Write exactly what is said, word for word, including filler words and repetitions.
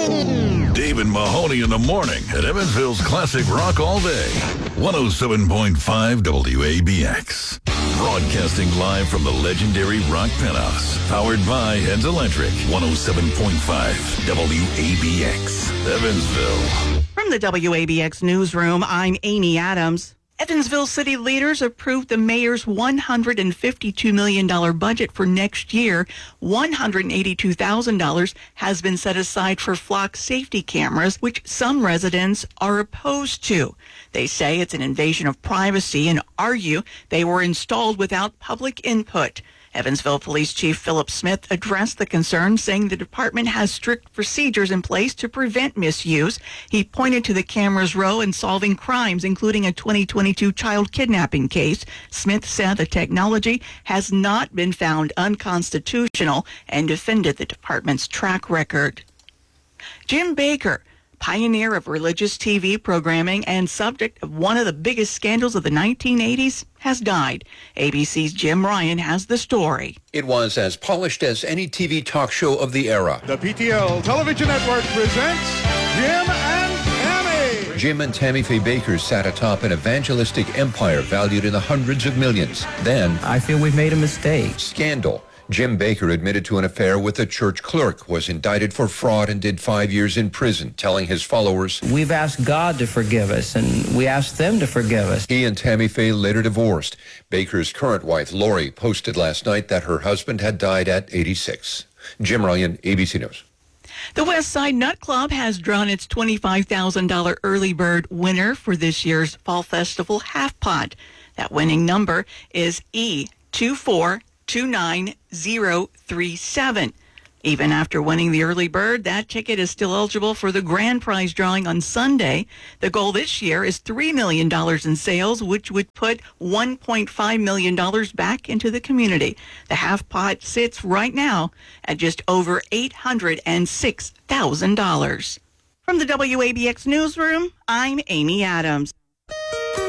Dave and Mahoney in the morning at Evansville's Classic Rock all day. one oh seven point five W A B X. Broadcasting live from the legendary Rock Penthouse. Powered by Heads Electric. one oh seven point five W A B X. Evansville. From the W A B X newsroom, I'm Amy Adams. Evansville city leaders approved the mayor's one hundred fifty-two million dollars budget for next year. one hundred eighty-two thousand dollars has been set aside for flock safety cameras, which some residents are opposed to. They say it's an invasion of privacy and argue they were installed without public input. Evansville Police Chief Philip Smith addressed the concern, saying the department has strict procedures in place to prevent misuse. He pointed to the camera's role in solving crimes, including a twenty twenty-two child kidnapping case. Smith said the technology has not been found unconstitutional and defended the department's track record. Jim Bakker, pioneer of religious T V programming and subject of one of the biggest scandals of the nineteen eighties, has died. A B C's Jim Ryan has the story. It was as polished as any T V talk show of the era. The P T L Television Network presents Jim and Tammy. Jim and Tammy Faye Bakker sat atop an evangelistic empire valued in the hundreds of millions. Then, I feel we've made a mistake. Scandal. Jim Bakker admitted to an affair with a church clerk, was indicted for fraud and did five years in prison, telling his followers, "We've asked God to forgive us, and we asked them to forgive us." He and Tammy Faye later divorced. Bakker's current wife, Lori, posted last night that her husband had died at eighty-six. Jim Ryan, A B C News. The West Side Nut Club has drawn its twenty-five thousand dollars early bird winner for this year's Fall Festival Half Pot. That winning number is E two four two nine zero three seven. Even after winning the early bird, that ticket is still eligible for the grand prize drawing on Sunday. The goal this year is three million dollars in sales, which would put one point five million dollars back into the community. The half pot sits right now at just over eight hundred six thousand dollars. From the W A B X newsroom, I'm Amy Adams.